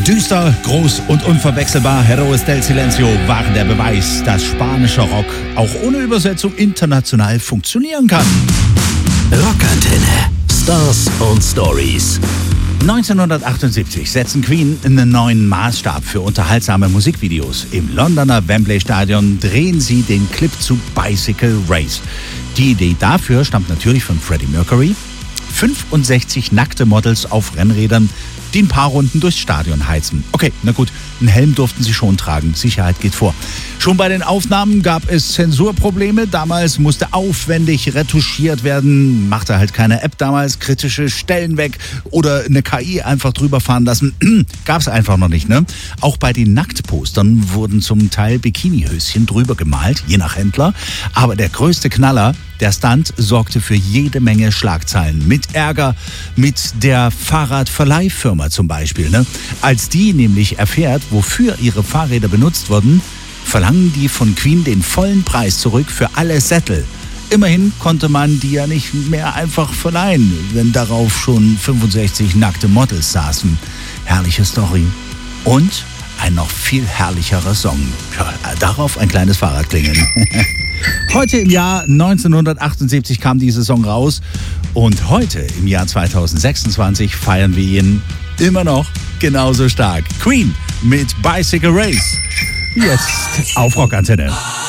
Düster, groß und unverwechselbar, Héroes del Silencio waren der Beweis, dass spanischer Rock auch ohne Übersetzung international funktionieren kann. Rockantenne. Stars und Stories. 1978 setzen Queen einen neuen Maßstab für unterhaltsame Musikvideos. Im Londoner Wembley Stadion drehen sie den Clip zu Bicycle Race. Die Idee dafür stammt natürlich von Freddie Mercury. 65 nackte Models auf Rennrädern, die ein paar Runden durchs Stadion heizen. Okay, na gut, einen Helm durften sie schon tragen. Sicherheit geht vor. Schon bei den Aufnahmen gab es Zensurprobleme. Damals musste aufwendig retuschiert werden. Machte halt keine App damals. Kritische Stellen weg oder eine KI einfach drüber fahren lassen. Gab's einfach noch nicht, ne? Auch bei den Nacktpostern wurden zum Teil Bikinihöschen drüber gemalt, je nach Händler. Aber der größte Knaller, der Stunt, sorgte für jede Menge Schlagzeilen. Mit Ärger mit der Fahrradverleihfirma zum Beispiel, ne? Als die nämlich erfährt, wofür ihre Fahrräder benutzt wurden, verlangen die von Queen den vollen Preis zurück für alle Sättel. Immerhin konnte man die ja nicht mehr einfach verleihen, wenn darauf schon 65 nackte Models saßen. Herrliche Story. Und ein noch viel herrlicherer Song. Ja, darauf ein kleines Fahrradklingeln. Heute im Jahr 1978 kam dieser Song raus und heute im Jahr 2026 feiern wir ihn immer noch genauso stark. Queen mit Bicycle Race. Jetzt auf Rockantenne.